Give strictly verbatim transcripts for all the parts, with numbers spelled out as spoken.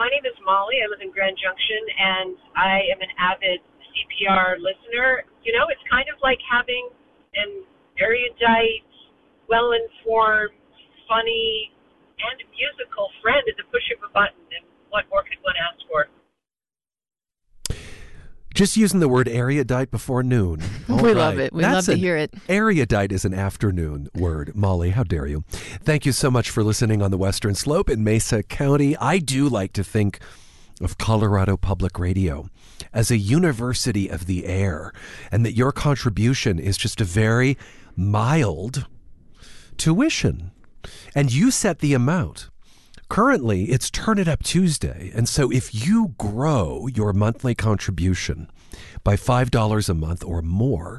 My name is Molly. I live in Grand Junction, and I am an avid C P R listener. You know, it's kind of like having an erudite, well-informed, funny, and musical friend at the push of a button. And what more could one ask for? Just using the word erudite before noon. All we right. love it. We That's love to an, hear it. Erudite is an afternoon word. Molly, how dare you? Thank you so much for listening on the Western Slope in Mesa County. I do like to think of Colorado Public Radio as a university of the air, and that your contribution is just a very mild tuition. And you set the amount. Currently, it's Turn It Up Tuesday, and so if you grow your monthly contribution by five dollars a month or more,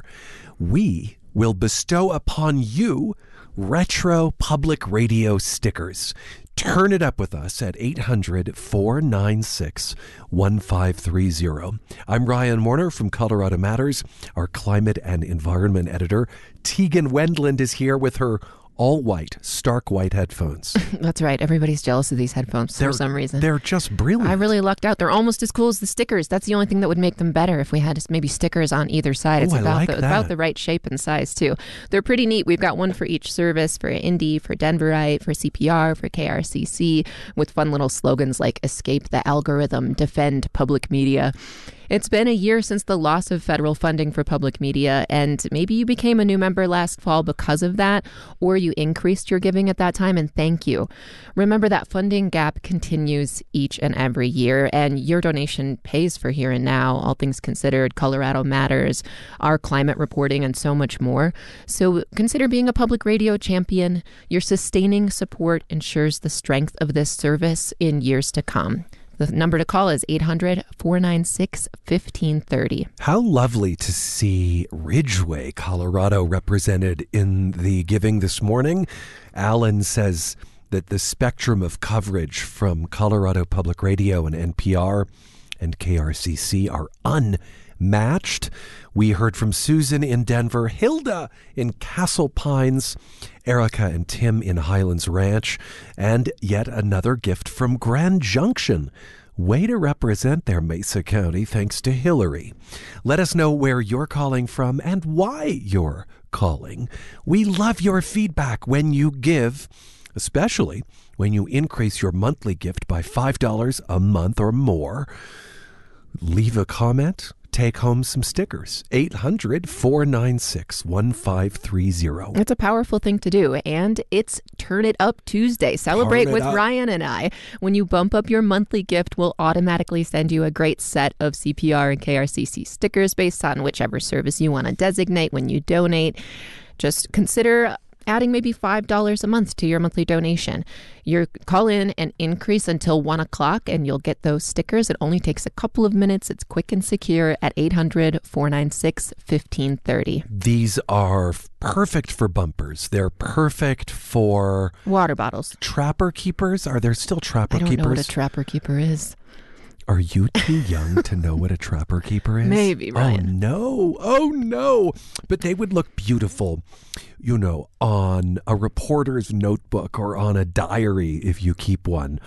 we will bestow upon you retro public radio stickers. Turn it up with us at eight hundred, four nine six, one five three zero. I'm Ryan Warner from Colorado Matters. Our climate and environment editor, Tegan Wendland, is here with her all-white, stark white headphones. That's right. Everybody's jealous of these headphones they're, for some reason. They're just brilliant. I really lucked out. They're almost as cool as the stickers. That's the only thing that would make them better if we had maybe stickers on either side. It's Ooh, I about, like the, that. about the right shape and size, too. They're pretty neat. We've got one for each service, for Indy, for Denverite, for C P R, for K R C C, with fun little slogans like Escape the Algorithm, Defend Public Media. It's been a year since the loss of federal funding for public media, and maybe you became a new member last fall because of that, or you increased your giving at that time, and thank you. Remember that funding gap continues each and every year, and your donation pays for Here and Now, All Things Considered, Colorado Matters, our climate reporting, and so much more. So consider being a public radio champion. Your sustaining support ensures the strength of this service in years to come. The number to call is eight hundred, four nine six, one five three zero. How lovely to see Ridgway, Colorado, represented in the giving this morning. Alan says that the spectrum of coverage from Colorado Public Radio and N P R and K R C C are unmatched. We heard from Susan in Denver, Hilda in Castle Pines, Erica and Tim in Highlands Ranch, and yet another gift from Grand Junction. Way to represent their Mesa County, thanks to Hillary. Let us know where you're calling from and why you're calling. We love your feedback when you give, especially when you increase your monthly gift by five dollars a month or more. Leave a comment. Take home some stickers. eight hundred, four nine six, one five three zero. It's a powerful thing to do, and it's Turn It Up Tuesday. Celebrate with up. Ryan and I. When you bump up your monthly gift, we'll automatically send you a great set of C P R and K R C C stickers based on whichever service you want to designate when you donate. Just consider adding maybe five dollars a month to your monthly donation. You call in and increase until one o'clock, and you'll get those stickers. It only takes a couple of minutes. It's quick and secure at eight hundred, four nine six, one five three zero. These are perfect for bumpers. They're perfect for Water bottles. trapper keepers. Are there still trapper I don't keepers? know what a trapper keeper is. Are you too young to know what a trapper keeper is? Maybe, Ryan. Oh, no. Oh, no. But they would look beautiful, you know, on a reporter's notebook or on a diary if you keep one,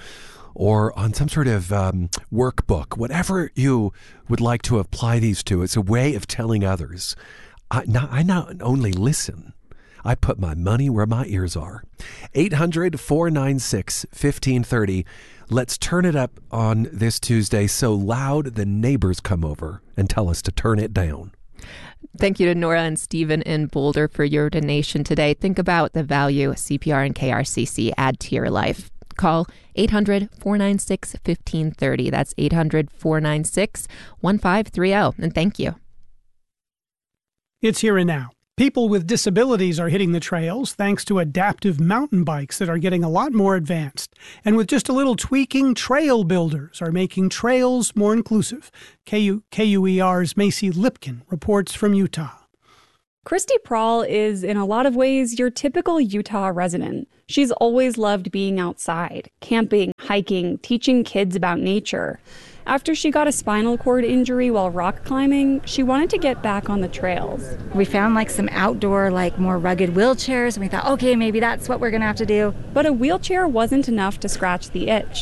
or on some sort of um, workbook, whatever you would like to apply these to. It's a way of telling others. I not, I not only listen, I put my money where my ears are. eight hundred, four nine six, one five three zero. Let's turn it up on this Tuesday so loud the neighbors come over and tell us to turn it down. Thank you to Nora and Stephen in Boulder for your donation today. Think about the value C P R and K R C C add to your life. Call eight hundred, four nine six, one five three zero. That's eight hundred, four nine six, one five three zero. And thank you. It's Here and Now. People with disabilities are hitting the trails thanks to adaptive mountain bikes that are getting a lot more advanced. And with just a little tweaking, trail builders are making trails more inclusive. K U, K U E R's Macy Lipkin reports from Utah. Christy Prahl is, in a lot of ways, your typical Utah resident. She's always loved being outside, camping, hiking, teaching kids about nature. After she got a spinal cord injury while rock climbing, she wanted to get back on the trails. We found like some outdoor, like more rugged wheelchairs, and we thought, okay, maybe that's what we're gonna have to do. But a wheelchair wasn't enough to scratch the itch.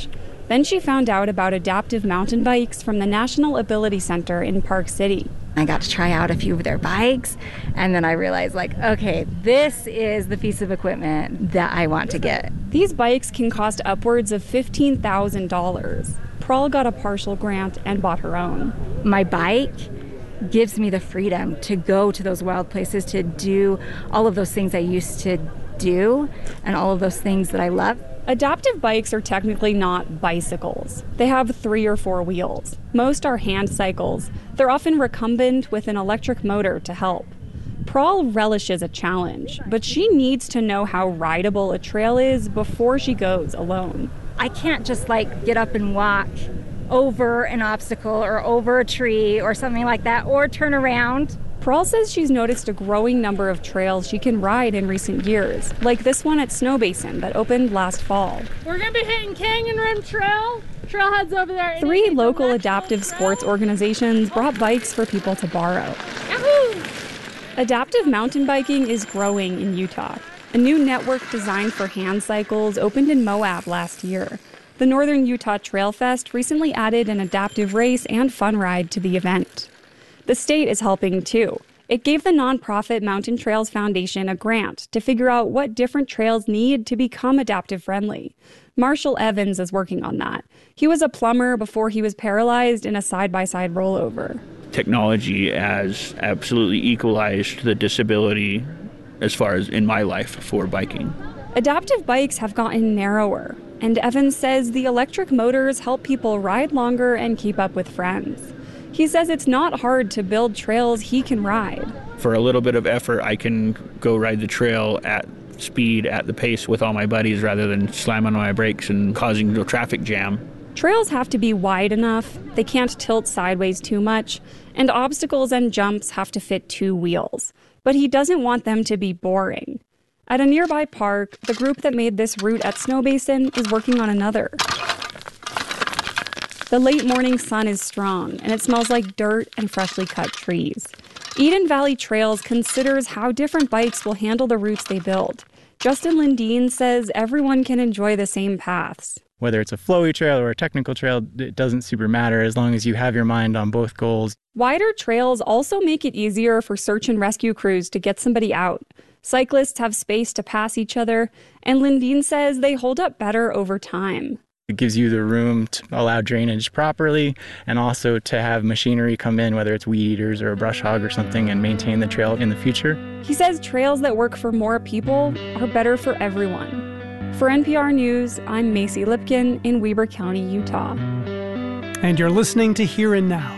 Then she found out about adaptive mountain bikes from the National Ability Center in Park City. I got to try out a few of their bikes, and then I realized, like, okay, this is the piece of equipment that I want to get. These bikes can cost upwards of fifteen thousand dollars. Prahl got a partial grant and bought her own. My bike gives me the freedom to go to those wild places, to do all of those things I used to do, and all of those things that I love. Adaptive bikes are technically not bicycles. They have three or four wheels. Most are hand cycles. They're often recumbent with an electric motor to help. Prahl relishes a challenge, but she needs to know how rideable a trail is before she goes alone. I can't just like get up and walk over an obstacle or over a tree or something like that, or turn around. Prahl says she's noticed a growing number of trails she can ride in recent years, like this one at Snowbasin that opened last fall. We're going to be hitting Canyon Rim Trail. Trailhead's over there. Three local adaptive sports organizations brought bikes for people to borrow. Yahoo! Adaptive mountain biking is growing in Utah. A new network designed for hand cycles opened in Moab last year. The Northern Utah Trail Fest recently added an adaptive race and fun ride to the event. The state is helping too. It gave the nonprofit Mountain Trails Foundation a grant to figure out what different trails need to become adaptive friendly. Marshall Evans is working on that. He was a plumber before he was paralyzed in a side-by-side rollover. Technology has absolutely equalized the disability as far as in my life for biking. Adaptive bikes have gotten narrower, and Evans says the electric motors help people ride longer and keep up with friends. He says it's not hard to build trails he can ride. For a little bit of effort, I can go ride the trail at speed, at the pace with all my buddies, rather than slamming on my brakes and causing a traffic jam. Trails have to be wide enough, they can't tilt sideways too much, and obstacles and jumps have to fit two wheels. But he doesn't want them to be boring. At a nearby park, the group that made this route at Snowbasin is working on another. The late morning sun is strong, and it smells like dirt and freshly cut trees. Eden Valley Trails considers how different bikes will handle the routes they build. Justin Lindeen says everyone can enjoy the same paths. Whether it's a flowy trail or a technical trail, it doesn't super matter as long as you have your mind on both goals. Wider trails also make it easier for search and rescue crews to get somebody out. Cyclists have space to pass each other, and Lindeen says they hold up better over time. It gives you the room to allow drainage properly and also to have machinery come in, whether it's weed eaters or a brush hog or something, and maintain the trail in the future. He says trails that work for more people are better for everyone. For N P R News, I'm Macy Lipkin in Weber County, Utah. And you're listening to Here and Now.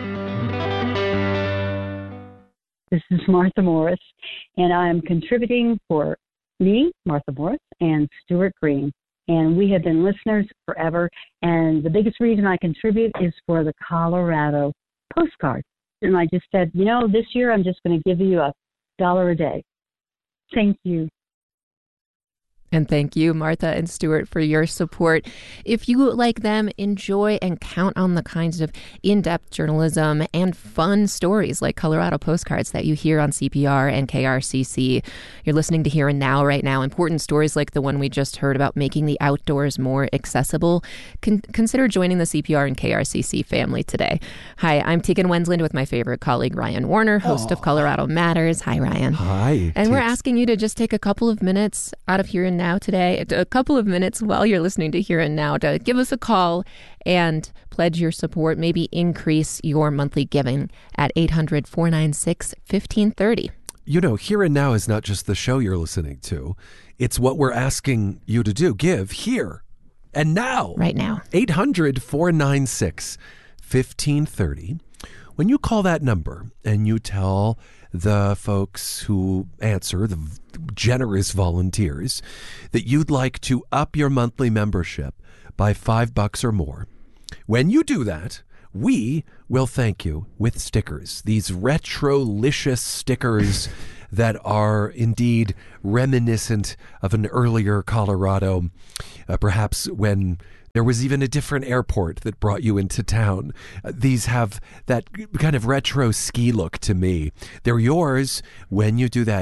This is Martha Morris, and I'm contributing for me, Martha Morris, and Stuart Green. And we have been listeners forever. And the biggest reason I contribute is for the Colorado postcard. And I just said, you know, this year I'm just going to give you a dollar a day. Thank you. And thank you, Martha and Stuart, for your support. If you, like them, enjoy and count on the kinds of in-depth journalism and fun stories like Colorado postcards that you hear on C P R and K R C C, you're listening to Here and Now right now. Important stories like the one we just heard about making the outdoors more accessible. Con- consider joining the C P R and K R C C family today. Hi, I'm Tegan Wensland with my favorite colleague, Ryan Warner, host Aww. of Colorado Matters. Hi, Ryan. Hi. And we're asking you to just take a couple of minutes out of Here and Now today, a couple of minutes while you're listening to Here and Now, to give us a call and pledge your support, maybe increase your monthly giving at eight hundred, four nine six, one five three zero. You know, Here and Now is not just the show you're listening to. It's what we're asking you to do. Give here and now. Right now. eight hundred, four nine six, one five three zero. When you call that number and you tell the folks who answer, the generous volunteers, that you'd like to up your monthly membership by five bucks or more, when you do that, we will thank you with stickers. These retro-licious stickers that are indeed reminiscent of an earlier Colorado, uh, perhaps when there was even a different airport that brought you into town. Uh, these have that kind of retro ski look to me. They're yours when you do that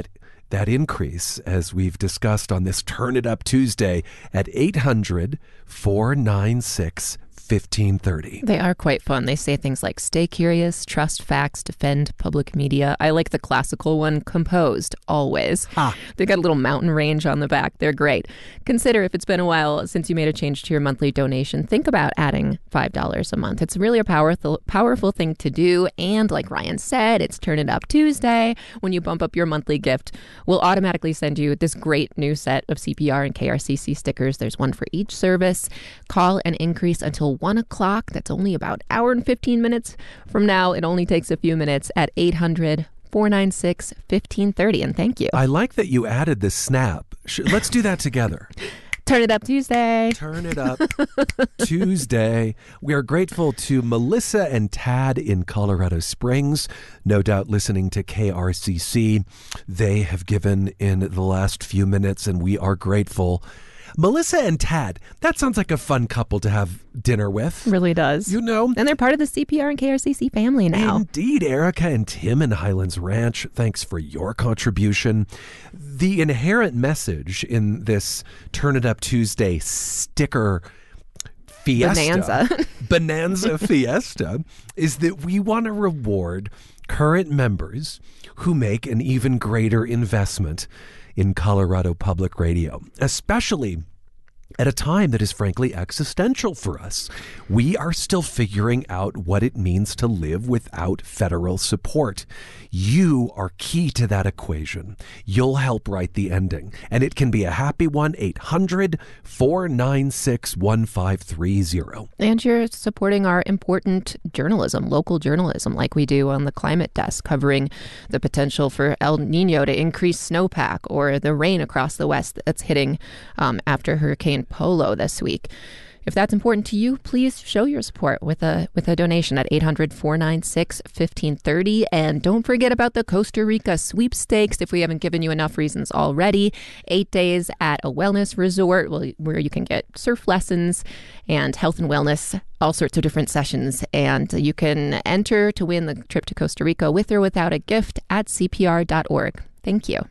that increase, as we've discussed on this Turn It Up Tuesday, at eight hundred, four nine six, fifteen thirty. They are quite fun. They say things like stay curious, trust facts, defend public media. I like the classical one, composed, always. Ah. They got a little mountain range on the back. They're great. Consider if it's been a while since you made a change to your monthly donation, think about adding five dollars a month. It's really a powerful, powerful thing to do. And like Ryan said, it's Turn It Up Tuesday. When you bump up your monthly gift, we'll automatically send you this great new set of C P R and K R C C stickers. There's one for each service. Call and increase until one o'clock. That's only about an hour and fifteen minutes from now. It only takes a few minutes at eight hundred, four nine six, fifteen thirty. And thank you. I like that you added the snap. Let's do that together. Turn It Up Tuesday. Turn It Up Tuesday. We are grateful to Melissa and Tad in Colorado Springs, no doubt listening to K R C C. They have given in the last few minutes, and we are grateful. Melissa and Tad, that sounds like a fun couple to have dinner with. Really does. You know? And they're part of the C P R and K R C C family now. Indeed. Erica and Tim in Highlands Ranch, thanks for your contribution. The inherent message in this Turn It Up Tuesday sticker fiesta, Bonanza, bonanza fiesta, is that we want to reward current members who make an even greater investment in Colorado Public Radio, especially at a time that is frankly existential for us. We are still figuring out what it means to live without federal support. You are key to that equation. You'll help write the ending, and it can be a happy one. Eight hundred, four nine six, one five three zero. And you're supporting our important journalism, local journalism, like we do on the Climate Desk, covering the potential for El Nino to increase snowpack or the rain across the West that's hitting um, after Hurricane Polo this week. If that's important to you, please show your support with a with a donation at eight hundred, four nine six, fifteen thirty. And don't forget about the Costa Rica sweepstakes if we haven't given you enough reasons already. Eight days at a wellness resort where you can get surf lessons and health and wellness, all sorts of different sessions. And you can enter to win the trip to Costa Rica with or without a gift at C P R dot org. Thank you.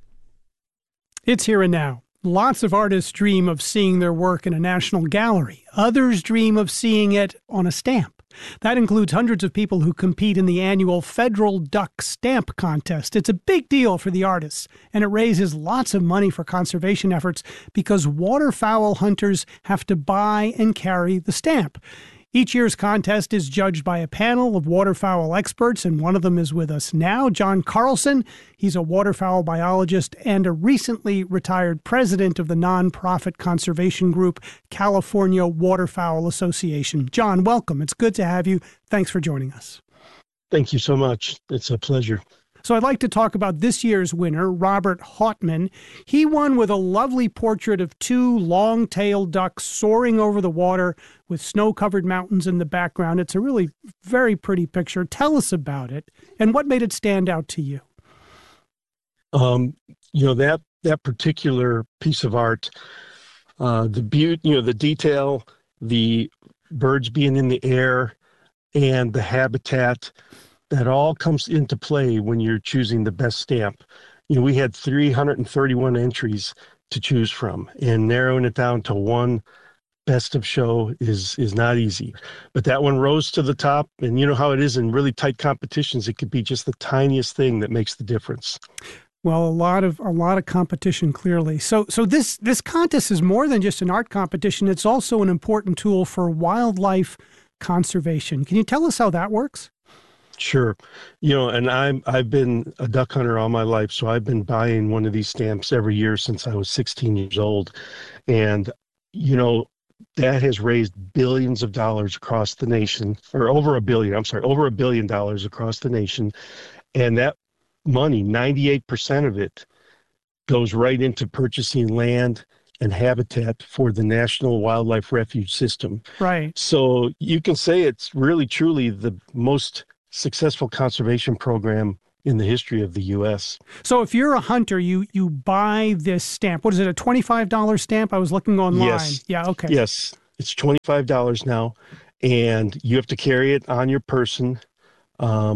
It's Here and Now. Lots of artists dream of seeing their work in a national gallery. Others dream of seeing it on a stamp. That includes hundreds of people who compete in the annual Federal Duck Stamp Contest. It's a big deal for the artists, and it raises lots of money for conservation efforts because waterfowl hunters have to buy and carry the stamp. Each year's contest is judged by a panel of waterfowl experts, and one of them is with us now, John Carlson. He's a waterfowl biologist and a recently retired president of the nonprofit conservation group California Waterfowl Association. John, welcome. It's good to have you. Thanks for joining us. Thank you so much. It's a pleasure. So I'd like to talk about this year's winner, Robert Hautman. He won with a lovely portrait of two long-tailed ducks soaring over the water with snow-covered mountains in the background. It's a really very pretty picture. Tell us about it and what made it stand out to you. Um, you know, that that particular piece of art, uh, the beauty, you know, the detail, the birds being in the air, and the habitat, that all comes into play when you're choosing the best stamp. You know, we had three hundred thirty-one entries to choose from, and narrowing it down to one best of show is is not easy. But that one rose to the top, and you know how it is in really tight competitions. It could be just the tiniest thing that makes the difference. Well, a lot of a lot of competition, clearly. So so this this contest is more than just an art competition. It's also an important tool for wildlife conservation. Can you tell us how that works? Sure. You know, and I'm, I've been a duck hunter all my life, so I've been buying one of these stamps every year since I was sixteen years old. And, you know, that has raised billions of dollars across the nation, or over a billion, I'm sorry, over a billion dollars across the nation. And that money, ninety-eight percent of it, goes right into purchasing land and habitat for the National Wildlife Refuge System. Right. So you can say it's really, truly the most successful conservation program in the history of the U S. So if you're a hunter, you you buy this stamp. What is it, a twenty-five dollars stamp? I was looking online. Yes. Yeah, okay. Yes, it's twenty-five dollars now, and you have to carry it on your person. Um,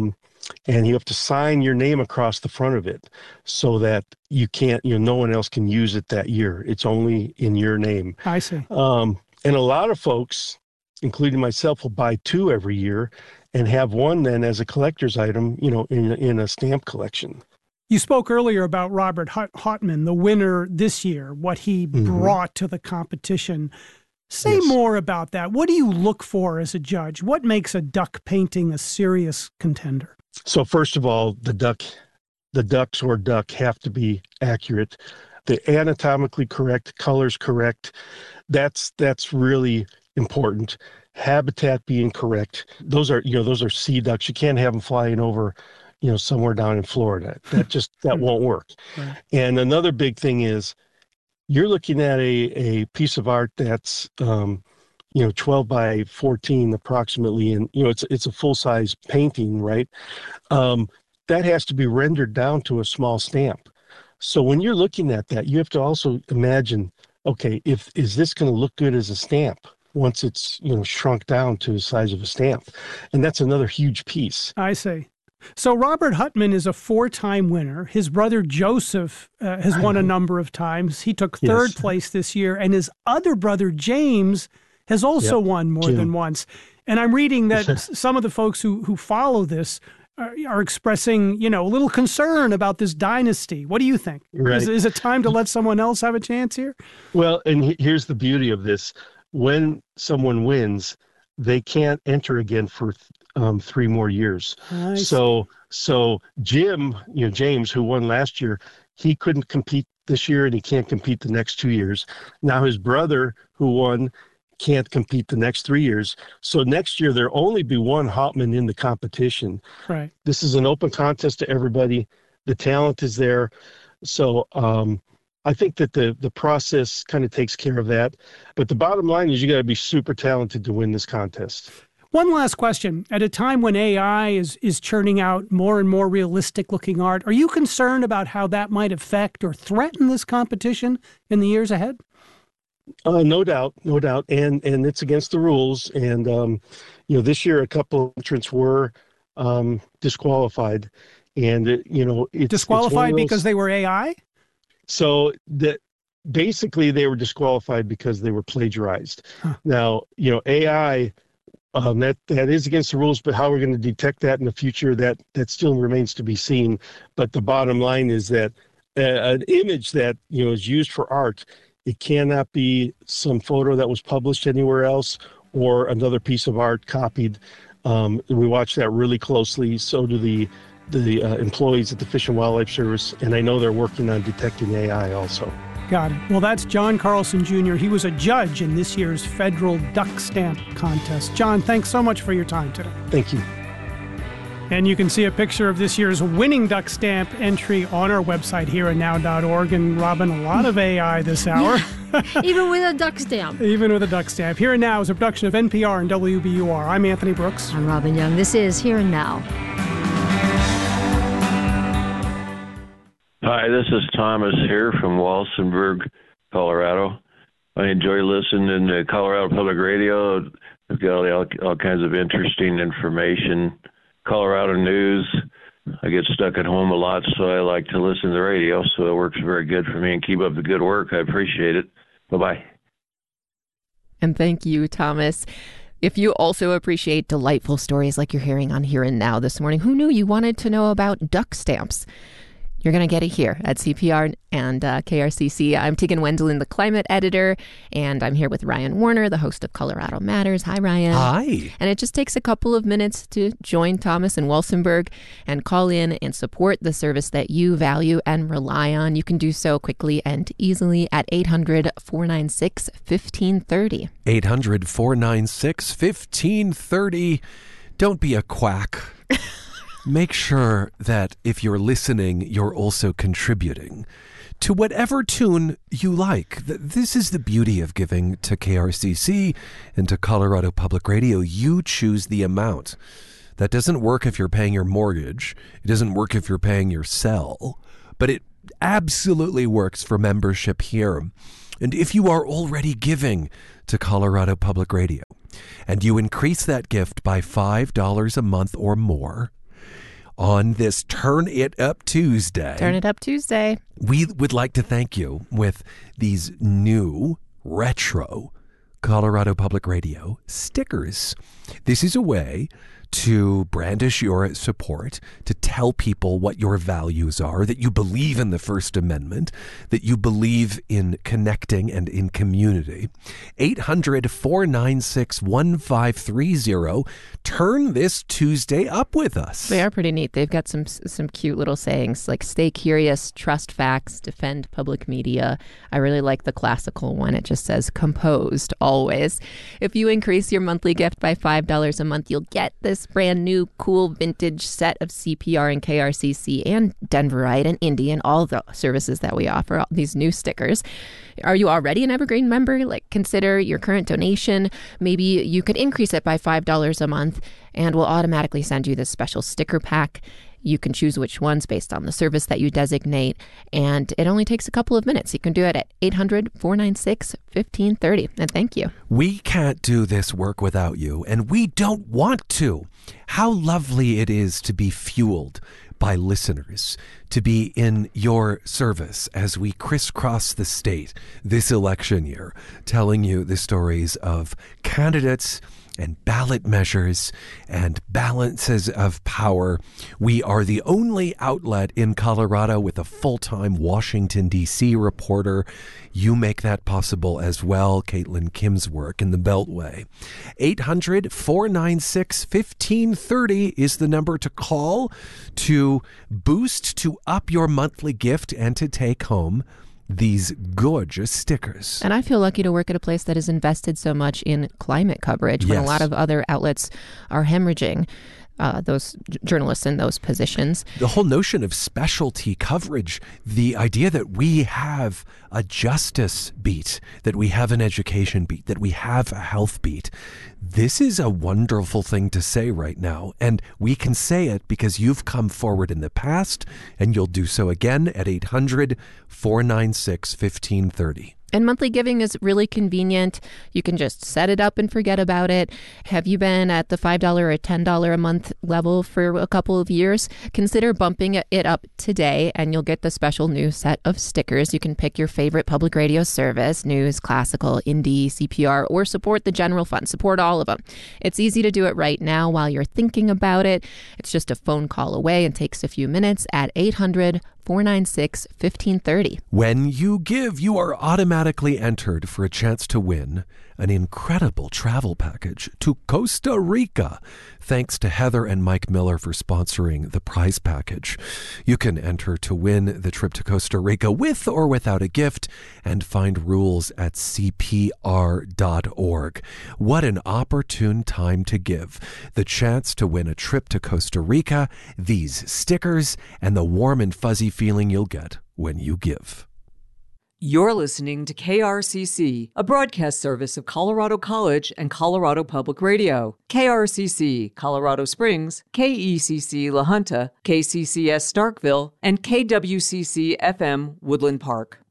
and you have to sign your name across the front of it so that you can't, you know, no one else can use it that year. It's only in your name. I see. Um, and a lot of folks, including myself, will buy two every year and have one then as a collector's item, you know, in, in a stamp collection. You spoke earlier about Robert Hauptman, the winner this year, what he mm-hmm. brought to the competition. Say yes. more about that. What do you look for as a judge? What makes a duck painting a serious contender? So first of all, the duck, the ducks or duck have to be accurate. The anatomically correct, colors correct. That's that's really important. Habitat being correct. Those are, you know, those are sea ducks. You can't have them flying over, you know, somewhere down in Florida. That just, that won't work. Right. And another big thing is you're looking at a, a piece of art that's, um, you know, twelve by fourteen approximately. And, you know, it's, it's a full size painting, right? Um, that has to be rendered down to a small stamp. So when you're looking at that, you have to also imagine, okay, if, is this going to look good as a stamp once it's, you know, shrunk down to the size of a stamp? And that's another huge piece. I see. So Robert Hauptman is a four-time winner. His brother Joseph uh, has won a number of times. He took third yes. place this year, and his other brother James has also yep. won more Jim. than once. And I'm reading that some of the folks who who follow this are, are expressing, you know, a little concern about this dynasty. What do you think? Right. Is, is it time to let someone else have a chance here? Well, and he, here's the beauty of this. When someone wins, they can't enter again for um, three more years. Nice. So, so Jim, you know, James, who won last year, he couldn't compete this year and he can't compete the next two years. Now his brother, who won, can't compete the next three years. So next year, there'll only be one Hauptman in the competition. Right. This is an open contest to everybody. The talent is there. So, um, I think that the, the process kind of takes care of that. But the bottom line is you got to be super talented to win this contest. One last question. At a time when A I is, is churning out more and more realistic looking art, are you concerned about how that might affect or threaten this competition in the years ahead? Uh, no doubt, no doubt. And and it's against the rules. And, um, you know, this year a couple of entrants were um, disqualified. And, it, you know, it's disqualified it's those... because they were A I? So that basically they were disqualified because they were plagiarized. Huh. Now, you know, A I, um, that, that is against the rules, but how we're going to detect that in the future, that, that still remains to be seen. But the bottom line is that uh, an image that, you know, is used for art, it cannot be some photo that was published anywhere else or another piece of art copied. Um, we watch that really closely. So do the the uh, employees at the Fish and Wildlife Service, and I know they're working on detecting A I also. Got it. Well, that's John Carlson Junior He was a judge in this year's federal duck stamp contest. John, thanks so much for your time today. Thank you. And you can see a picture of this year's winning duck stamp entry on our website, here and now dot org. And Robin, a lot of A I this hour. Even with a duck stamp. Even with a duck stamp. Here and Now is a production of N P R and W B U R. I'm Anthony Brooks. I'm Robin Young. This is Here and Now. Hi, this is Thomas here from Walsenburg, Colorado. I enjoy listening to Colorado Public Radio. We've got all, all kinds of interesting information. Colorado news. I get stuck at home a lot, so I like to listen to the radio, so it works very good for me. And keep up the good work. I appreciate it. Bye-bye. And thank you, Thomas. If you also appreciate delightful stories like you're hearing on Here and Now this morning, who knew you wanted to know about duck stamps? You're going to get it here at C P R and uh, K R C C. I'm Tegan Wendelin, the climate editor, and I'm here with Ryan Warner, the host of Colorado Matters. Hi, Ryan. Hi. And it just takes a couple of minutes to join Thomas in Walsenburg and call in and support the service that you value and rely on. You can do so quickly and easily at eight hundred, four nine six, one five three zero. eight hundred, four nine six, one five three zero. Don't be a quack. Make sure that if you're listening, you're also contributing to whatever tune you like. This is the beauty of giving to K R C C and to Colorado Public Radio. You choose the amount. That doesn't work if you're paying your mortgage. It doesn't work if you're paying your cell. But it absolutely works for membership here. And if you are already giving to Colorado Public Radio and you increase that gift by five dollars a month or more, on this Turn It Up Tuesday. Turn It Up Tuesday. We would like to thank you with these new retro Colorado Public Radio stickers. This is a way to brandish your support, to tell people what your values are, that you believe in the First Amendment, that you believe in connecting and in community. eight hundred, four nine six, one five three zero. Turn this Tuesday up with us. They are pretty neat. They've got some some cute little sayings like stay curious, trust facts, defend public media. I really like the classical one. It just says composed always. If you increase your monthly gift by five dollars a month, you'll get this brand new cool vintage set of C P R and K R C C and Denverite and Indy and all the services that we offer, all these new stickers. Are you already an Evergreen member? Like, consider your current donation. Maybe you could increase it by five dollars a month and we'll automatically send you this special sticker pack. You can choose which ones based on the service that you designate, and it only takes a couple of minutes. You can do it at eight hundred, four nine six, one five three zero. And thank you. We can't do this work without you, and we don't want to. How lovely it is to be fueled by listeners, to be in your service as we crisscross the state this election year, telling you the stories of candidates and ballot measures and balances of power. We are the only outlet in Colorado with a full-time Washington, D C reporter. You make that possible as well. Caitlin Kim's work in the Beltway. eight hundred, four nine six, one five three zero is the number to call to boost, to up your monthly gift, and to take home these gorgeous stickers. And I feel lucky to work at a place that has invested so much in climate coverage when Yes. a lot of other outlets are hemorrhaging uh, those j- journalists in those positions. The whole notion of specialty coverage, the idea that we have a justice beat, that we have an education beat, that we have a health beat, this is a wonderful thing to say right now. And we can say it because you've come forward in the past, and you'll do so again at eight hundred, four nine six, one five three zero. And monthly giving is really convenient. You can just set it up and forget about it. Have you been at the five dollars or ten dollars a month level for a couple of years? Consider bumping it up today, and you'll get the special new set of stickers. You can pick your favorite public radio service, news, classical, indie, C P R, or support the general fund. Support all of them. It's easy to do it right now while you're thinking about it. It's just a phone call away and takes a few minutes at eight hundred, four nine six, one five three zero. When you give, you are automatically entered for a chance to win an incredible travel package to Costa Rica. Thanks to Heather and Mike Miller for sponsoring the prize package. You can enter to win the trip to Costa Rica with or without a gift, and find rules at C P R dot org. What an opportune time to give. The chance to win a trip to Costa Rica, these stickers, and the warm and fuzzy feeling you'll get when you give. You're listening to K R C C, a broadcast service of Colorado College and Colorado Public Radio. K R C C Colorado Springs, K E C C La Junta, K C C S Starkville, and K W C C F M Woodland Park.